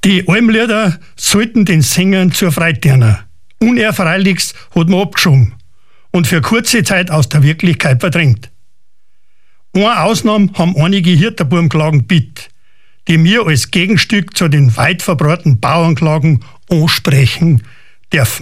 Die Almlieder sollten den Sängern zur Freude dienen. Unerfreuliches hat man abgeschoben und für kurze Zeit aus der Wirklichkeit verdrängt. Eine Ausnahme haben einige Hirtenbubenklagen bitt, die wir als Gegenstück zu den weit verbreiteten Bauernklagen ansprechen dürfen.